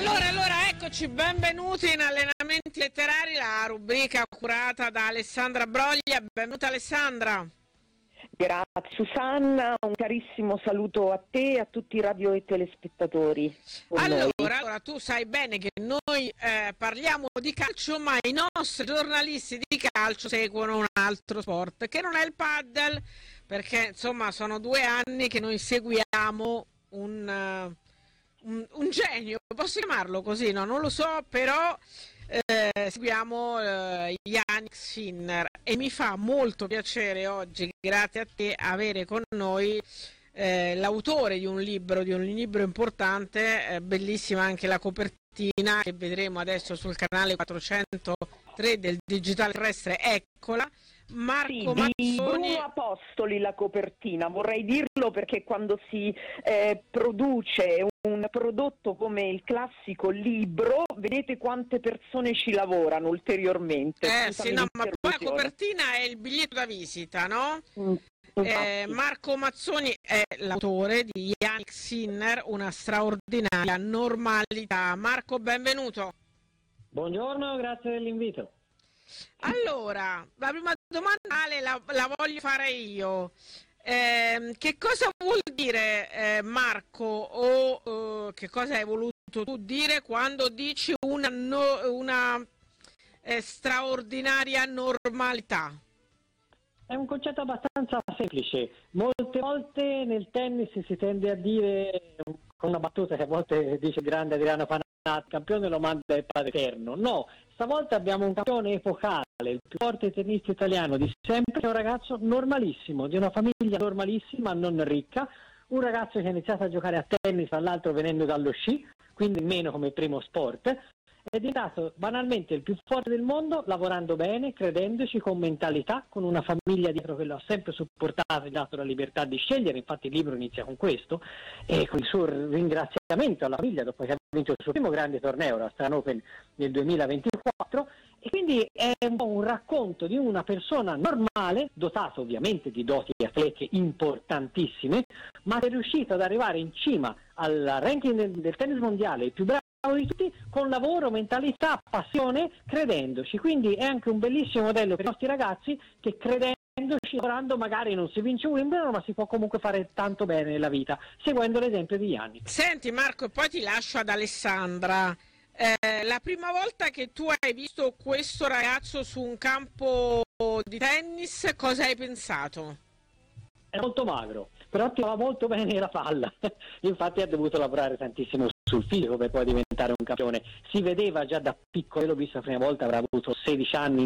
Allora, eccoci, benvenuti in Allenamenti Letterari, la rubrica curata da Alessandra Broglia. Benvenuta Alessandra. Grazie Susanna, un carissimo saluto a te e a tutti i radio e telespettatori. Allora, tu sai bene che noi parliamo di calcio, ma i nostri giornalisti di calcio seguono un altro sport, che non è il paddle, perché insomma sono 2 anni che noi seguiamo un genio, posso chiamarlo così, no? Non lo so, però seguiamo Jannik Sinner, e mi fa molto piacere oggi, grazie a te, avere con noi l'autore di un libro importante, bellissima anche la copertina che vedremo adesso sul canale 403 del Digitale Terrestre, eccola. Marco Mazzoni. Di Bruno Apostoli la copertina, vorrei dirlo perché quando si produce un prodotto come il classico libro, vedete quante persone ci lavorano ulteriormente. Sì, no, ma poi la copertina è il biglietto da visita, no? Marco Mazzoni è l'autore di Jannik Sinner, una straordinaria normalità. Marco, benvenuto. Buongiorno, grazie dell'invito. Allora, la prima domanda la voglio fare io. Che cosa vuol dire, Marco, o che cosa hai voluto tu dire quando dici una straordinaria normalità? È un concetto abbastanza semplice. Molte volte nel tennis si tende a dire, con una battuta che a volte dice grande Adriano Panatti, il campione lo manda il padre eterno. No, stavolta abbiamo un campione epocale, il più forte tennista italiano di sempre, che è un ragazzo normalissimo, di una famiglia normalissima, non ricca, un ragazzo che ha iniziato a giocare a tennis, tra l'altro venendo dallo sci, quindi meno come primo sport, è diventato banalmente il più forte del mondo, lavorando bene, credendoci, con mentalità, con una famiglia dietro che lo ha sempre supportato e dato la libertà di scegliere. Infatti il libro inizia con questo, e con il suo ringraziamento alla famiglia dopo che ha vinto il suo primo grande torneo, la Australian Open nel 2024, e quindi è un po' un racconto di una persona normale, dotata ovviamente di doti atletiche importantissime, ma che è riuscito ad arrivare in cima al ranking del tennis mondiale, il più bravo di tutti, con lavoro, mentalità, passione, credendoci. Quindi è anche un bellissimo modello per i nostri ragazzi che, credendoci, lavorando, magari non si vince Wimbledon, ma si può comunque fare tanto bene nella vita, seguendo l'esempio di Jannik. Senti Marco, e poi ti lascio ad Alessandra. La prima volta che tu hai visto questo ragazzo su un campo di tennis, cosa hai pensato? È molto magro, però tirava molto bene la palla. Infatti ha dovuto lavorare tantissimo sul fisico per poi diventare un campione. Si vedeva già da piccolo, l'ho visto la prima volta, avrà avuto 16 anni